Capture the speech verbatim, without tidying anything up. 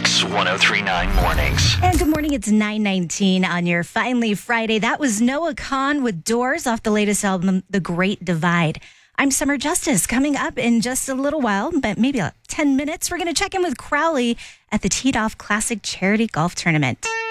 Mix one oh three point nine Mornings. And good morning, it's nine nineteen on your Finally Friday. That was Noah Kahan with Doors off the latest album, The Great Divide. I'm Summer Justice. Coming up in just a little while, but maybe about ten minutes, we're going to check in with Crowley at the Teed Off Classic Charity Golf Tournament.